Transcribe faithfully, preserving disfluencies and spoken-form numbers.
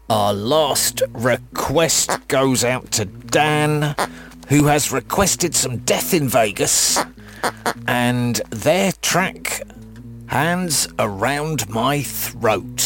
Our last request goes out to Dan, who has requested some Death in Vegas, and their track, Hands Around My Throat.